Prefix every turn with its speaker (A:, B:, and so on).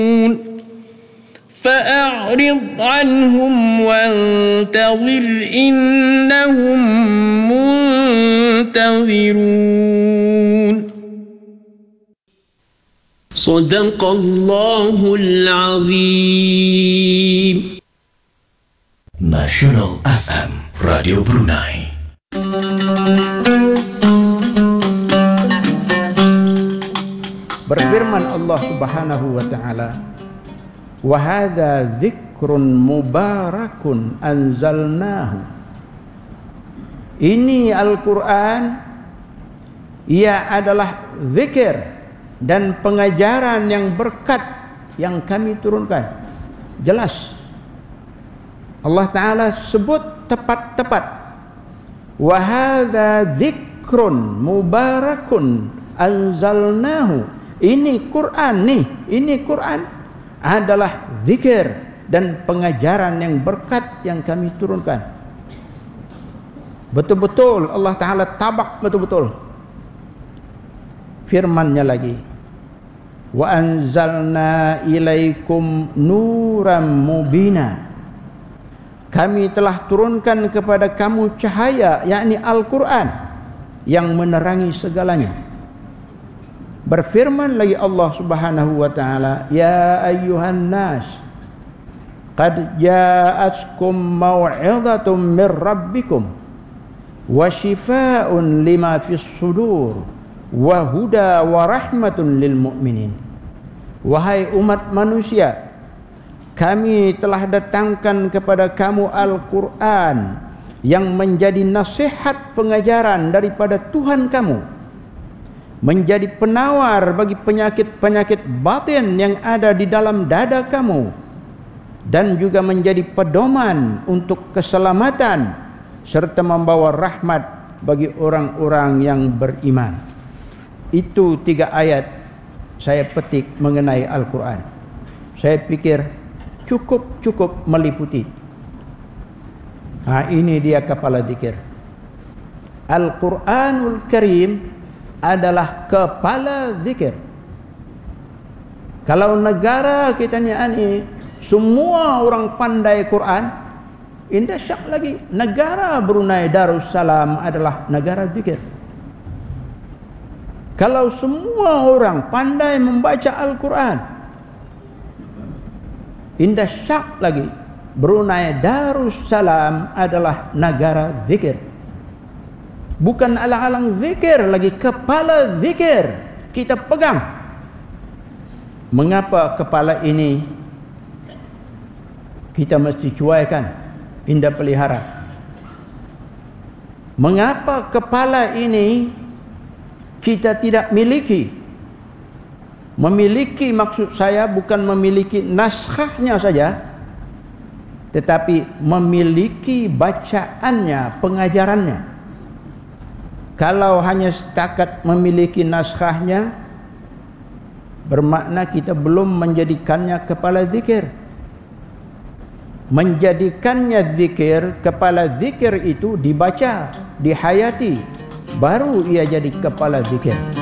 A: فأعرض عنهم وانتظر إنهم منتظرون صدق الله العظيم.
B: Nasional FM Radio Brunei.
C: Berfirman Allah Subhanahu wa taala, "Wa hadza dzikrun mubarakun anzalnahu." Ini Al-Qur'an, ia adalah zikir dan pengajaran yang berkat yang kami turunkan. Jelas Allah Ta'ala sebut tepat-tepat, wa hadza dzikrun mubarakun anzalnahu. Ini Quran nih, ini Quran adalah zikir dan pengajaran yang berkat yang kami turunkan. Betul-betul Allah Ta'ala tabak betul-betul. Firman-Nya lagi, wa anzalna ilaikum nuram mubina. Kami telah turunkan kepada kamu cahaya, yakni Al-Quran, yang menerangi segalanya. Berfirman lagi Allah Subhanahu wa taala, ya ayyuhan nas qad ja'atkum mau'izatun min rabbikum wa shifaa'un lima fis sudur wa huda wa rahmatun lil mu'minin. Wahai umat manusia, kami telah datangkan kepada kamu Al-Quran yang menjadi nasihat pengajaran daripada Tuhan kamu, menjadi penawar bagi penyakit-penyakit batin yang ada di dalam dada kamu, dan juga menjadi pedoman untuk keselamatan serta membawa rahmat bagi orang-orang yang beriman. Itu 3 ayat saya petik mengenai Al-Quran. Saya pikir cukup meliputi. Ini dia kepala zikir. Al-Quranul Karim adalah kepala zikir. Kalau negara kita ni semua orang pandai Quran, indah syak lagi negara Brunei Darussalam adalah negara zikir. Kalau semua orang pandai membaca Al-Quran, indah syak lagi Brunei Darussalam adalah negara zikir. Bukan alang-alang zikir lagi, kepala zikir kita pegang. Mengapa kepala ini kita mesti cuaikan, indah pelihara? Mengapa kepala ini kita tidak miliki? Memiliki maksud saya bukan memiliki naskahnya saja, tetapi memiliki bacaannya, pengajarannya. Kalau hanya setakat memiliki naskahnya, bermakna kita belum menjadikannya kepala zikir. Menjadikannya zikir, kepala zikir itu dibaca, dihayati, baru ia jadi kepala zikir.